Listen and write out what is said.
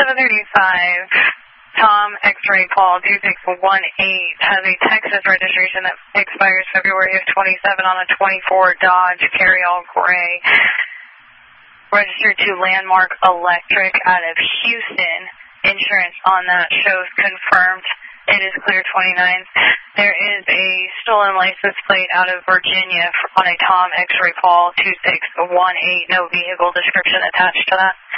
735, Tom X-Ray Paul 2618 has a Texas registration that expires February of 27 on a 24 Dodge Carryall Gray. Registered to Landmark Electric out of Houston. Insurance on that shows confirmed. It is clear 29th. There is a stolen license plate out of Virginia on a Tom X-Ray Paul 2618. No vehicle description attached to that.